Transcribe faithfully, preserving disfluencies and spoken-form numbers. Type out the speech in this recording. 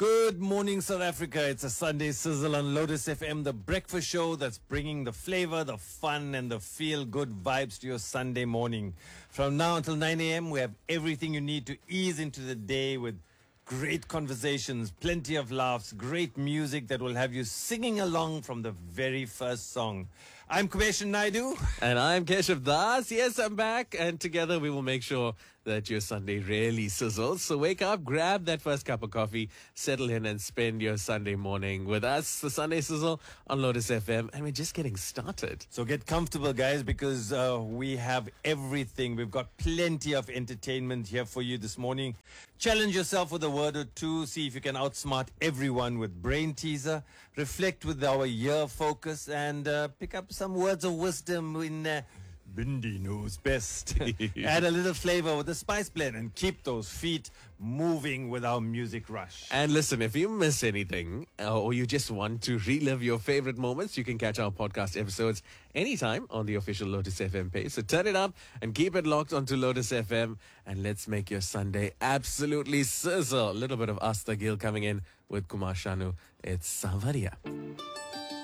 Good morning, South Africa. It's a Sunday sizzle on Lotus F M, the breakfast show that's bringing the flavor, the fun, and the feel-good vibes to your Sunday morning. From now until nine a.m., we have everything you need to ease into the day with great conversations, plenty of laughs, great music that will have you singing along from the very first song. I'm Kubesh Naidu. And I'm Keshav Das. Yes, I'm back. And together we will make sure that your Sunday really sizzles. So wake up, grab that first cup of coffee, settle in and spend your Sunday morning with us. The Sunday Sizzle on Lotus F M. And we're just getting started. So get comfortable, guys, because uh, we have everything. We've got plenty of entertainment here for you this morning. Challenge yourself with a word or two. See if you can outsmart everyone with Brain Teaser. Reflect with our year focus and uh, pick up some words of wisdom in uh, Bindi Knows Best. Add a little flavor with the Spice Blend and keep those feet moving with our music rush. And listen, if you miss anything uh, or you just want to relive your favorite moments, you can catch our podcast episodes anytime on the official Lotus F M page. So turn it up and keep it locked onto Lotus F M and let's make your Sunday absolutely sizzle. A little bit of Asta Gill coming in with Kumar Shanu. It's Savaria.